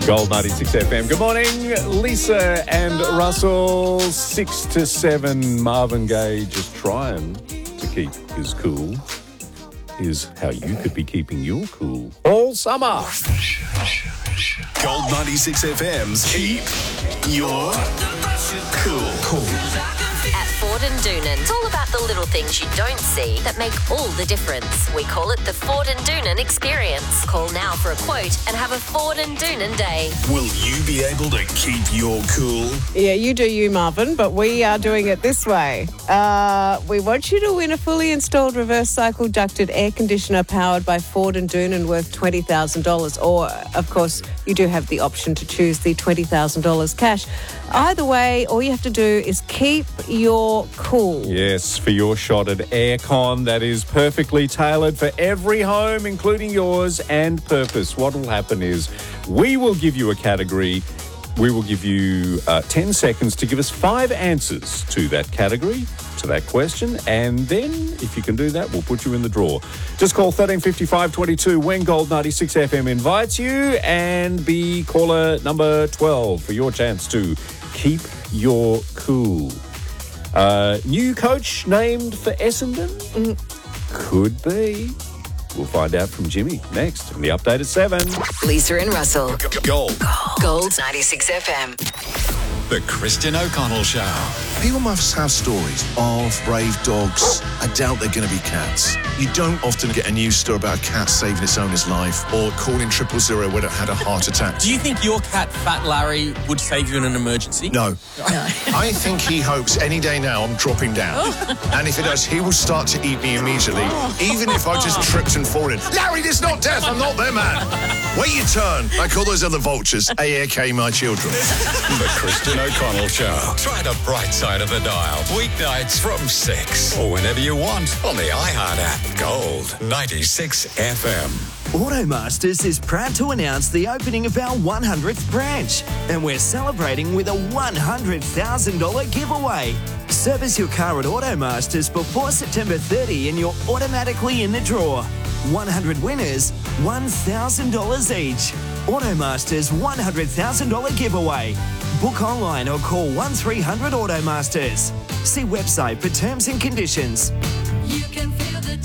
Gold 96 FM. Good morning, Lisa and Russell. 6 to 7. Marvin Gaye just trying to keep his cool. Here's how you could be keeping your cool all summer. Gold 96 FM's Keep Your Cool. At Ford and Doonan, it's all about the little things you don't see that make all the difference. We call it the Ford and Doonan experience. Call now for a quote and have a Ford and Doonan day. Will you be able to keep your cool? Yeah, you do you, Marvin, but we are doing it this way. We want you to win a fully installed reverse cycle ducted air conditioner powered by Ford and Doonan worth $20,000. Or, of course, you do have the option to choose the $20,000 cash. Either way, all you have to do is keep your cool. Yes, for your shot at aircon that is perfectly tailored for every home, including yours, and purpose. What will happen is we will give you a category. We will give you 10 seconds to give us 5 answers to that category, to that question, and then, if you can do that, we'll put you in the draw. Just call 135522 when Gold 96 FM invites you, and be caller number 12 for your chance to keep your cool. New coach named for Essendon? Could be. We'll find out from Jimmy next in the update at 7. Lisa and Russell. Gold. Gold 96 FM. The Christian O'Connell Show. People must have stories of brave dogs. I doubt they're going to be cats. You don't often get a news story about a cat saving its owner's life or calling 000 when it had a heart attack. Do you think your cat, Fat Larry, would save you in an emergency? No. I think he hopes any day now I'm dropping down. And if it does, he will start to eat me immediately, even if I just tripped and fallen. Larry, this is not death. I'm not their man. Wait your turn. Like all those other vultures. AAK, my children. The Christian O'Connell Show. Try the bright side of the dial. Weeknights from 6 or whenever you want on the iHeart app. Gold 96 FM. Automasters is proud to announce the opening of our 100th branch, and we're celebrating with a $100,000 giveaway. Service your car at Automasters before September 30 and you're automatically in the draw. 100 winners, $1,000 each. Automasters $100,000 giveaway. Book online or call 1300 Automasters. See website for terms and conditions. You can feel the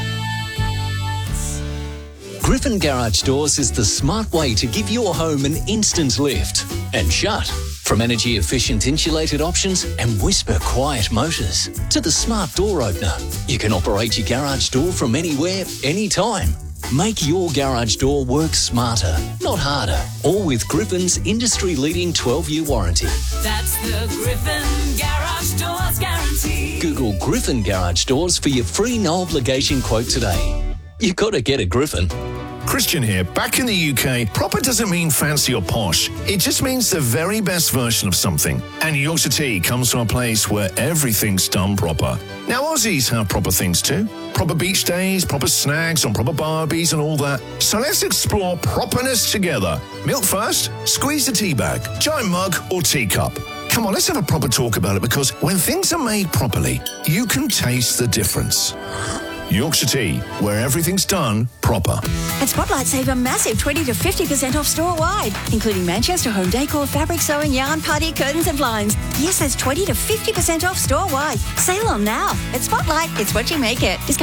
difference. Griffin Garage Doors is the smart way to give your home an instant lift and shut. From energy-efficient insulated options and whisper-quiet motors to the smart door opener, you can operate your garage door from anywhere, anytime. Make your garage door work smarter, not harder. All with Griffin's industry-leading 12-year warranty. That's the Griffin Garage Doors guarantee. Google Griffin Garage Doors for your free no-obligation quote today. You got to get a Griffin. Christian here. Back in the UK, proper doesn't mean fancy or posh. It just means the very best version of something. And Yorkshire Tea comes from a place where everything's done proper. Now, Aussies have proper things too. Proper beach days, proper snags on proper barbies and all that. So let's explore properness together. Milk first, squeeze the tea bag, giant mug or teacup. Come on, let's have a proper talk about it, because when things are made properly, you can taste the difference. Yorkshire Tea, where everything's done proper. At Spotlight, save a massive 20 to 50% off store-wide, including Manchester home decor, fabric sewing, yarn, party, curtains and blinds. Yes, that's 20 to 50% off store-wide. Sale on now. At Spotlight, it's what you make it.